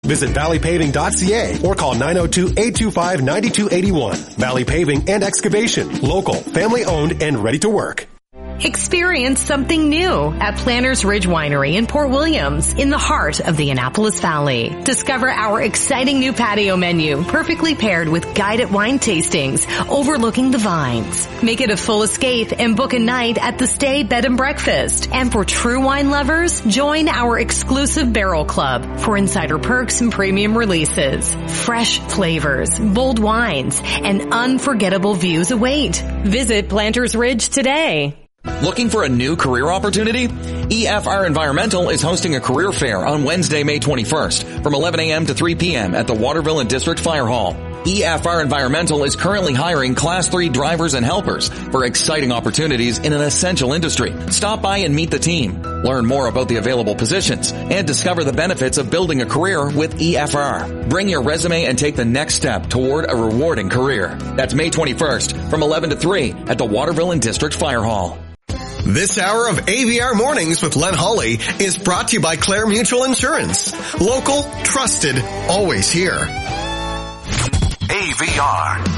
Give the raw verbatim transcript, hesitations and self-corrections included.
Visit valley paving dot c a or call nine oh two, eight two five, nine two eight one. Valley Paving and Excavation. Local, family owned, and ready to work. Experience something new at Planters Ridge Winery in Port Williams in the heart of the Annapolis Valley. Discover our exciting new patio menu, perfectly paired with guided wine tastings overlooking the vines. Make it a full escape and book a night at the Stay Bed and Breakfast. And for true wine lovers, join our exclusive Barrel Club for insider perks and premium releases. Fresh flavors, bold wines, and unforgettable views await. Visit Planters Ridge today. Looking for a new career opportunity? E F R Environmental is hosting a career fair on Wednesday, May twenty-first from eleven a.m. to three p.m. at the Waterville and District Fire Hall. E F R Environmental is currently hiring Class three drivers and helpers for exciting opportunities in an essential industry. Stop by and meet the team. Learn more about the available positions and discover the benefits of building a career with E F R. Bring your resume and take the next step toward a rewarding career. That's May twenty-first from eleven to three at the Waterville and District Fire Hall. This hour of A V R Mornings with Len Hawley is brought to you by Clare Mutual Insurance. Local, trusted, always here. A V R.